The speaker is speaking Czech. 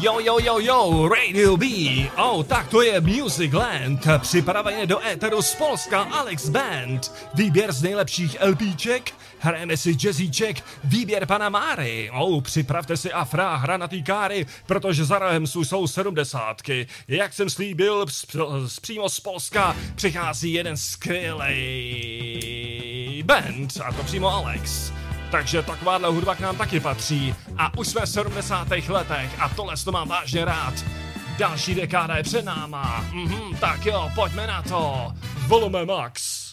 Jo, Radio B. Tak to je Music Land. Připraveně do éteru z Polska Alex Band. Výběr z nejlepších LPček. Hrajeme si jazzíček. Výběr pana Máry. Připravte si afra, hranatý káry, protože za rohem jsou 70. Jak jsem slíbil, přímo z Polska přichází jeden skvělej band. A to přímo Alex. Takže takováhle hudba k nám taky patří. A už jsme v 70. letech a tohle to mám vážně rád. Další dekáda je před náma. Tak jo, pojďme na to. Volume Max.